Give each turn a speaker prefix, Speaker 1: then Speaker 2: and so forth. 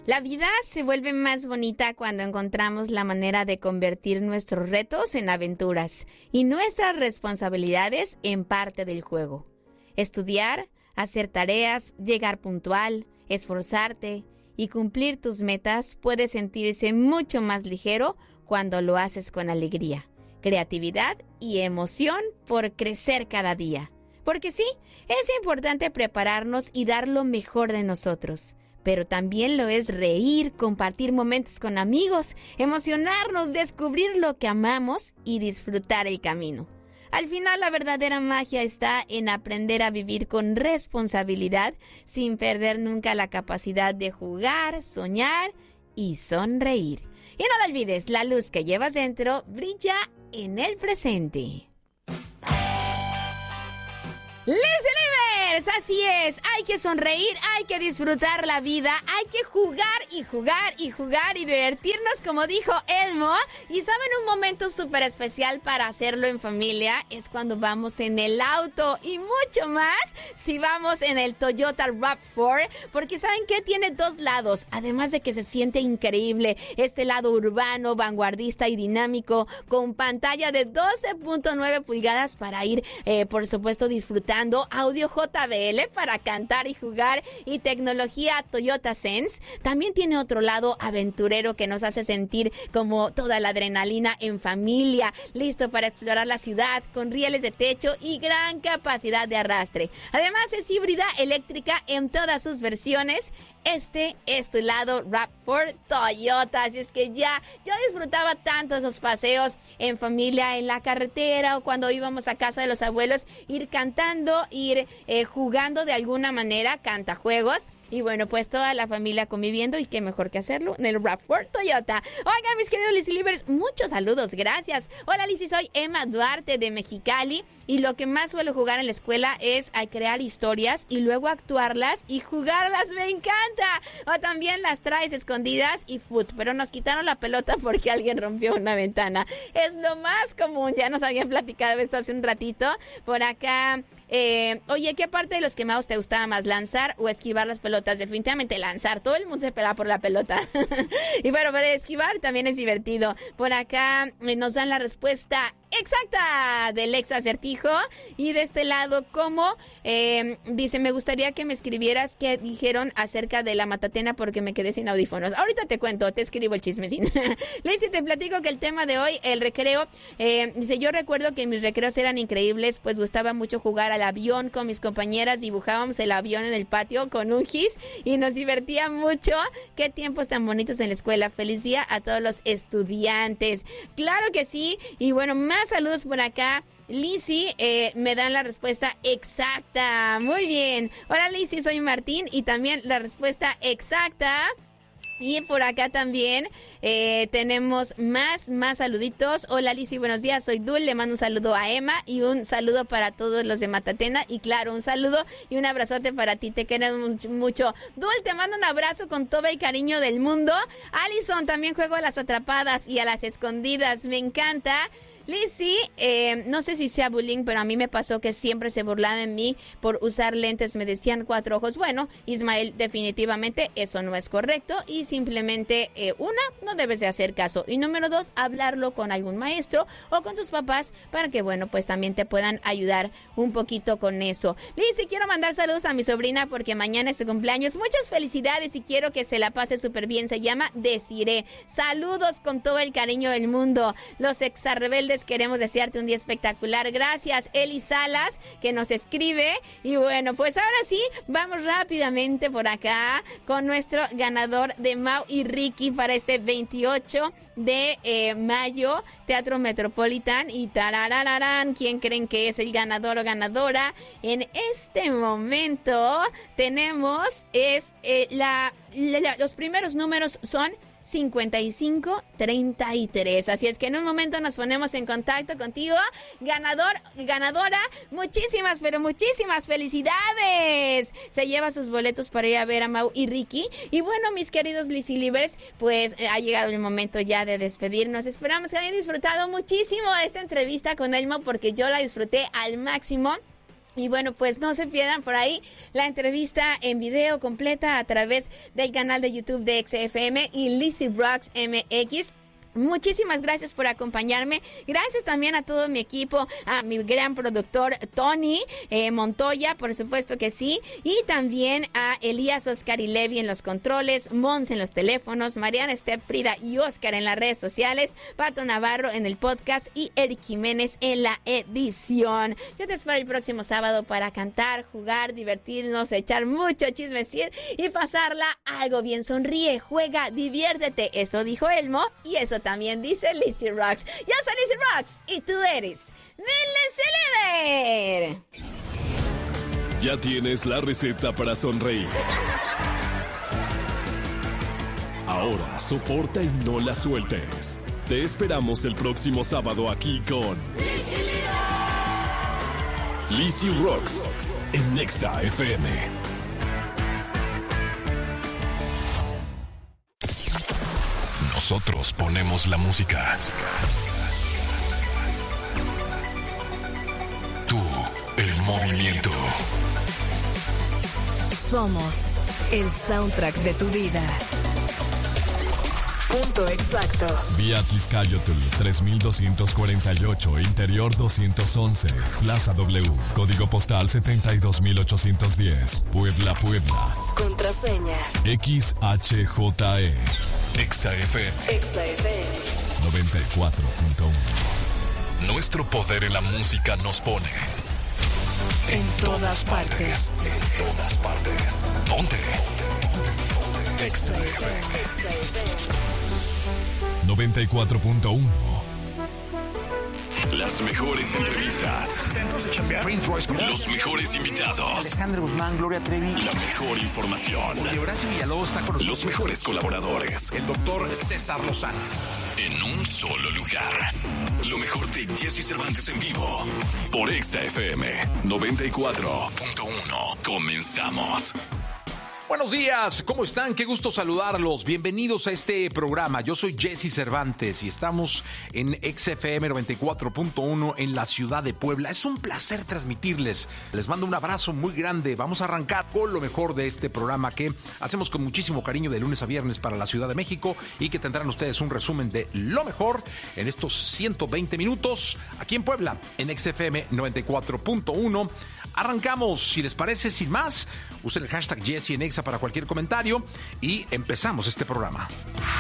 Speaker 1: La vida se vuelve más bonita cuando encontramos la manera de convertir nuestros retos en aventuras y nuestras responsabilidades en parte del juego. Estudiar, hacer tareas, llegar puntual, esforzarte y cumplir tus metas puede sentirse mucho más ligero cuando lo haces con alegría, creatividad y emoción por crecer cada día. Porque sí, es importante prepararnos y dar lo mejor de nosotros. Pero también lo es reír, compartir momentos con amigos, emocionarnos, descubrir lo que amamos y disfrutar el camino. Al final, la verdadera magia está en aprender a vivir con responsabilidad sin perder nunca la capacidad de jugar, soñar y sonreír. Y no lo olvides, la luz que llevas dentro brilla en el presente. ¡Lizzy Livers! Así es, hay que sonreír, hay que disfrutar la vida, hay que jugar y jugar y jugar y divertirnos, como dijo Elmo. Y ¿saben un momento súper especial para hacerlo en familia? Es cuando vamos en el auto y mucho más si vamos en el Toyota RAV4, porque ¿saben qué? Tiene dos lados, además de que se siente increíble. Este lado urbano, vanguardista y dinámico, con pantalla de 12.9 pulgadas para ir, por supuesto, disfrutando. Audio JBL para cantar y jugar y tecnología Toyota Sense. También tiene otro lado aventurero que nos hace sentir como toda la adrenalina en familia, listo para explorar la ciudad con rieles de techo y gran capacidad de arrastre. Además es híbrida eléctrica en todas sus versiones. Este es tu lado RAV4 Toyota, así es que yo disfrutaba tanto esos paseos en familia, en la carretera o cuando íbamos a casa de los abuelos, ir cantando, ir jugando de alguna manera, cantajuegos. Y bueno, pues toda la familia conviviendo y qué mejor que hacerlo en el RAV4 Toyota. Oigan, mis queridos Lizzy Livers, muchos saludos, gracias. Hola Lizzy, soy Emma Duarte de Mexicali y lo que más suelo jugar en la escuela es a crear historias y luego actuarlas y jugarlas, me encanta. O también las traes escondidas y foot, pero nos quitaron la pelota porque alguien rompió una ventana. Es lo más común, ya nos habían platicado esto hace un ratito. Por acá, oye, ¿qué parte de los quemados te gustaba más, lanzar o esquivar las pelotas? Definitivamente lanzar, todo el mundo se pelaba por la pelota. Y bueno, para esquivar también es divertido. Por acá nos dan la respuesta exacta del ex acertijo. Y de este lado, como dice, me gustaría que me escribieras qué dijeron acerca de la matatena porque me quedé sin audífonos. Ahorita te cuento, te escribo el chismecín. Lizzy, te platico que el tema de hoy, el recreo, dice, yo recuerdo que mis recreos eran increíbles, pues gustaba mucho jugar al avión con mis compañeras, dibujábamos el avión en el patio con un gis y nos divertía mucho. Qué tiempos tan bonitos en la escuela. Feliz día a todos los estudiantes. Claro que sí. Y bueno, más saludos por acá. Lizzy, me dan la respuesta exacta. Muy bien. Hola Lizzy, soy Martín y también la respuesta exacta. Y por acá también tenemos más saluditos. Hola Lizzy, buenos días, soy Dul, le mando un saludo a Emma y un saludo para todos los de Matatena. Y claro, un saludo y un abrazote para ti, te queremos mucho. Dul, te mando un abrazo con todo el cariño del mundo. Alison, también juego a las atrapadas y a las escondidas, me encanta. Lizzy, no sé si sea bullying, pero a mí me pasó que siempre se burlaban de mí por usar lentes, me decían 4 ojos. Bueno, Ismael, definitivamente eso no es correcto y simplemente, no debes de hacer caso. Y número 2, hablarlo con algún maestro o con tus papás para que, bueno, pues también te puedan ayudar un poquito con eso. Lizzy, quiero mandar saludos a mi sobrina porque mañana es su cumpleaños. Muchas felicidades y quiero que se la pase súper bien. Se llama Desiree. Saludos con todo el cariño del mundo. Los exarrebeldes queremos desearte un día espectacular. Gracias, Eli Salas, que nos escribe. Y bueno, pues ahora sí, vamos rápidamente por acá con nuestro ganador de Mau y Ricky para este 28 de mayo, Teatro Metropolitan. Y tarararán, ¿quién creen que es el ganador o ganadora? En este momento tenemos, los primeros números son 5533. Así es que en un momento nos ponemos en contacto contigo, ganador, ganadora. Muchísimas, pero muchísimas felicidades. Se lleva sus boletos para ir a ver a Mau y Ricky. Y bueno, mis queridos Lizzy Livers, pues ha llegado el momento ya de despedirnos. Esperamos que hayan disfrutado muchísimo esta entrevista con Elmo porque yo la disfruté al máximo. Y bueno, pues no se pierdan por ahí la entrevista en video completa a través del canal de YouTube de XFM y Lizzy Rocks MX. Muchísimas gracias por acompañarme. Gracias también a todo mi equipo, a mi gran productor Tony Montoya, por supuesto que sí. Y también a Elías, Oscar y Levi en los controles, Mons en los teléfonos, Mariana, Steph, Frida y Oscar en las redes sociales, Pato Navarro en el podcast y Eric Jiménez en la edición. Yo te espero el próximo sábado para cantar, jugar, divertirnos, echar mucho chismecir y pasarla algo bien. Sonríe, juega, diviértete. Eso dijo Elmo y eso también dice Lizzy Rocks. Yo soy Lizzy Rocks y tú eres Lizzy Liver.
Speaker 2: Ya tienes la receta para sonreír. Ahora soporta y no la sueltes. Te esperamos el próximo sábado aquí con Lizzy Rocks en Nexa FM. Nosotros ponemos la música. Tú, el movimiento.
Speaker 3: Somos el soundtrack de tu vida. Punto exacto. Vía Tizcayotl 3248, Interior 211, Plaza W, Código Postal 72810, Puebla, Puebla. Contraseña XHJE. XFM 94.1. Nuestro poder en la música nos pone en todas partes. En todas partes. Ponte. XFM 94.1. Las mejores entrevistas. Los mejores invitados.
Speaker 4: Alejandro Guzmán, Gloria Trevi.
Speaker 2: La mejor información.
Speaker 4: Horacio Villalobos está con nosotros.
Speaker 2: Los mejores colaboradores.
Speaker 4: El doctor César Lozano.
Speaker 2: En un solo lugar. Lo mejor de Jesse Cervantes en vivo. Por XFM 94.1. Comenzamos.
Speaker 4: Buenos días, ¿cómo están? Qué gusto saludarlos. Bienvenidos a este programa. Yo soy Jesse Cervantes y estamos en XFM 94.1 en la ciudad de Puebla. Es un placer transmitirles. Les mando un abrazo muy grande. Vamos a arrancar con lo mejor de este programa que hacemos con muchísimo cariño de lunes a viernes para la Ciudad de México y que tendrán ustedes un resumen de lo mejor en estos 120 minutos aquí en Puebla, en XFM 94.1. Arrancamos, si les parece, sin más. Usen el hashtag Jesse en Exa para cualquier comentario y empezamos este programa.